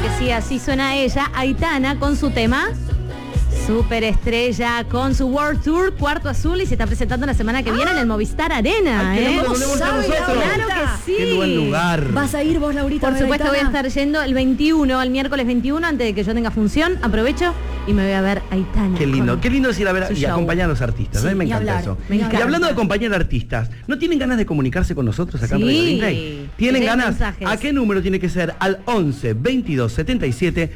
que sí, así suena ella, Aitana, con su tema Superestrella, con su World Tour, Cuarto Azul, y se está presentando la semana que viene en el Movistar Arena. Ay, ¿Eh? ¿Cómo sabe, Claro que sí. Qué buen lugar. ¿Vas a ir vos, Laurita? Por supuesto voy a estar yendo el 21, el miércoles 21, antes de que yo tenga función, aprovecho y me voy a ver a Aitana. Qué lindo es ir a ver y acompañar a los artistas. Sí, a mí me encanta eso. Me encanta. Y hablando de acompañar a artistas, ¿no tienen ganas de comunicarse con nosotros acá en Radio Disney? ¿Tienen Llegan ganas? mensajes. ¿A qué número tiene que ser? Al 11 22 77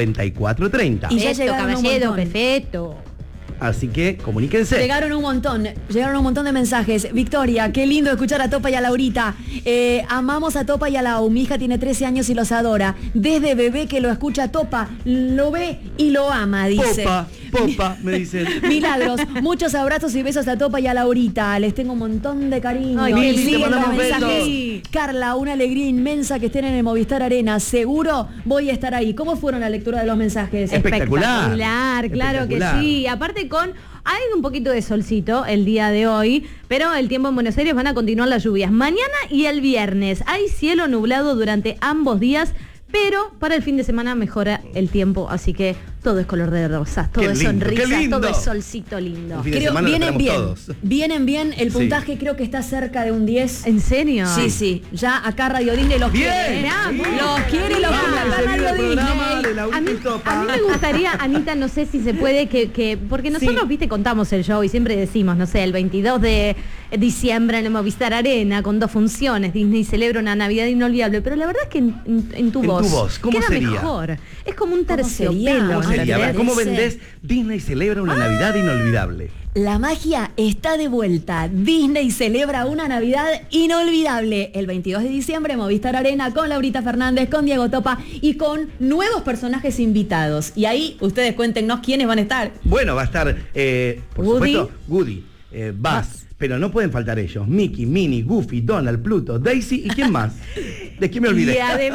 94 30. Y ya Perfecto, llegaron un caballero, montón. perfecto. Así que comuníquense. Llegaron un montón de mensajes. Victoria, qué lindo escuchar a Topa y a Laurita. Amamos a Topa y a Lau. Mi hija tiene 13 años y los adora. Desde bebé que lo escucha Topa, lo ve y lo ama, dice. Popa, me dicen. Milagros, muchos abrazos y besos a Topa y a Laurita. Les tengo un montón de cariño. Ay, Mili, te Siguen los mandamos mensajes. besos. Carla, una alegría inmensa que estén en el Movistar Arena. Seguro voy a estar ahí. ¿Cómo fueron la lectura de los mensajes? Espectacular. Claro que Espectacular. sí. Aparte hay un poquito de solcito el día de hoy, pero el tiempo en Buenos Aires van a continuar las lluvias. Mañana y el viernes hay cielo nublado durante ambos días, pero para el fin de semana mejora el tiempo, así que todo es color de rosas, todo Qué es lindo, sonrisas, qué lindo. todo es solcito lindo. Un fin de Creo, semana lo vienen tenemos bien, todos. vienen bien. El Sí. puntaje creo que está cerca de un 10. ¿En serio? Sí, ya acá Radio Disney los Bien. quiere. Mirá, Los quiere y los Vamos quiere a acá seguir Radio el programa Disney. de Laurita A mí, y Topa. a mí me gustaría, Anita, no sé si se puede, porque nosotros, viste, contamos el show y siempre decimos, no sé, el 22 de diciembre en el Movistar Arena, con 2 funciones, Disney celebra una Navidad inolvidable, pero la verdad es que en tu voz, ¿cómo queda sería? mejor. Es como un ¿Cómo terciopelo. sería? ¿Cómo sería? A ver, ¿entendés? ¿cómo Parece- vendés? Disney celebra una Navidad inolvidable. La magia está de vuelta. Disney celebra una Navidad inolvidable. El 22 de diciembre, Movistar Arena, con Laurita Fernández, con Diego Topa y con nuevos personajes invitados. Y ahí ustedes cuéntenos quiénes van a estar. Bueno, va a estar, por Woody. supuesto, Woody, Buzz, pero no pueden faltar ellos. Mickey, Minnie, Goofy, Donald, Pluto, Daisy y ¿quién más? ¿De quién me olvidé? Y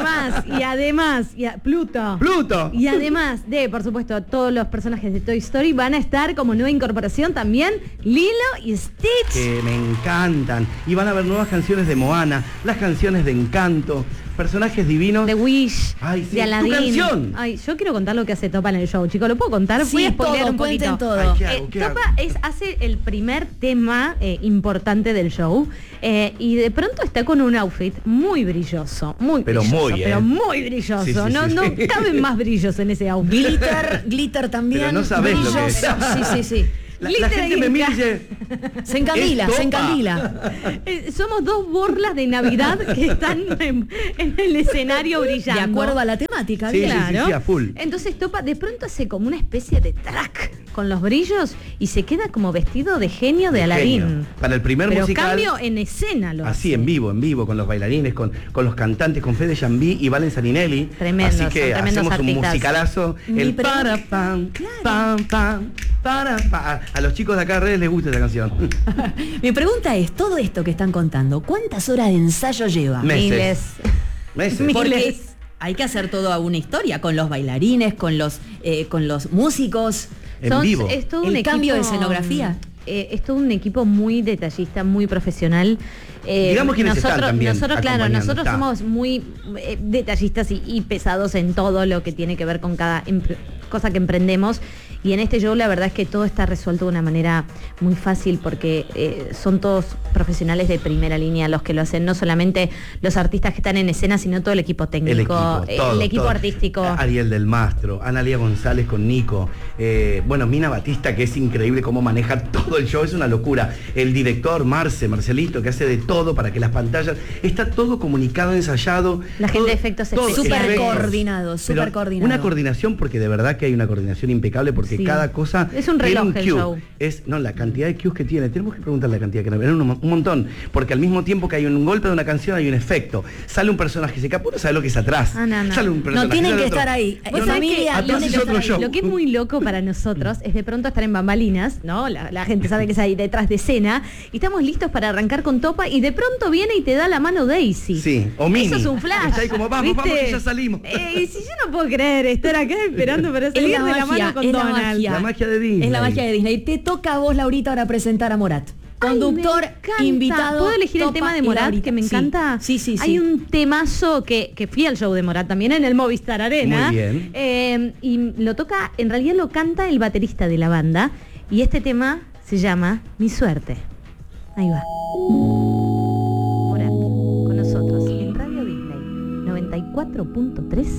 además, Pluto. Pluto. Y además de, por supuesto, todos los personajes de Toy Story van a estar como nueva incorporación también Lilo y Stitch. Que me encantan. Y van a haber nuevas canciones de Moana, las canciones de Encanto, personajes divinos. De Wish, Ay, sí, de tu Aladdin. canción. Ay, yo quiero contar lo que hace Topa en el show, chicos. ¿Lo puedo contar? Voy a Sí, spoilear todo, un poquito. cuenten todo. Ay, ¿qué hago? ¿Qué Topa hago? hace el primer tema importante del show y de pronto está con un outfit muy brilloso, Pero muy brilloso. Sí, sí, no, sí, no sí. caben más brillos en ese outfit. Glitter también. Pero no sabés lo que es. brilloso. Sí. La Glitter gente y me mira y enca- dice, Se encandila, Es se Topa. encandila. Somos 2 borlas de Navidad que están en el escenario brillando. De acuerdo a la temática, Sí, bien. sí, Claro. sí, a full. Entonces Topa de pronto hace como una especie de track con los brillos y se queda como vestido de genio de Aladín. genio. Para el primer Pero musical. cambio en escena lo Así, hace. en vivo, con los bailarines, con los cantantes, con Fede Jambí y Valen Saninelli. Tremendos, Así son que tremendos hacemos un artistas. musicalazo. Mi El pregunta- para pam, pam, pam, para pam. A los chicos de acá redes les gusta esta canción. Mi pregunta es, todo esto que están contando, ¿cuántas horas de ensayo lleva? Miles. Meses. Porque hay que hacer toda una historia con los bailarines, con los músicos. En vivo. Es todo El un cambio de equipo, escenografía. Es todo un equipo muy detallista, muy profesional. Digamos quiénes están también nosotros, claro, acompañando, nosotros está. somos muy detallistas y pesados en todo lo que tiene que ver con cada cosa que emprendemos. Y en este show la verdad es que todo está resuelto de una manera muy fácil porque son todos profesionales de primera línea los que lo hacen, no solamente los artistas que están en escena, sino todo el equipo técnico, el equipo todo. artístico. Ariel del Mastro, Analia González con Nico, bueno, Mina Batista, que es increíble cómo maneja todo el show, es una locura. El director, Marcelito, que hace de todo para que las pantallas, está todo comunicado, ensayado. La gente de efectos todo, especiales. Súper efectos. coordinado, Pero súper coordinado. Una coordinación, porque de verdad que hay una coordinación impecable, porque Sí. cada cosa Es un tiene reloj el cue. show. No, la cantidad de cues que tiene, tenemos que preguntar la cantidad que tiene, un montón, porque al mismo tiempo que hay un golpe de una canción hay un efecto, sale un personaje, se capura, sabe lo que es atrás, No. sale un personaje, No tienen sale que otro. estar ahí. Vos En sabés familia que atrás tienen es que otro estar ahí. show. Lo que es muy loco para nosotros es de pronto estar en bambalinas, ¿no? La gente sabe que es ahí detrás de escena y estamos listos para arrancar con Topa y de pronto viene y te da la mano Daisy. Sí, o Minnie. Eso es un flash. Está ahí como, vamos, ¿viste? que ya salimos. Y si yo no puedo creer estar acá esperando para salir de la mano con es la Donald. magia. La magia de Disney. Es la magia de Disney. Te toca a vos, Laurita, ahora presentar a Morat. conductor, Ay, me encanta. invitado. ¿Puedo elegir el Topa tema de y Morat, Laurita. que me encanta? Sí. Hay un temazo que fui al show de Morat también en el Movistar Arena. Muy bien. Y lo toca, en realidad lo canta el baterista de la banda. Y este tema se llama Mi Suerte. Ahí va. Morat, con nosotros en Radio Disney 94.3.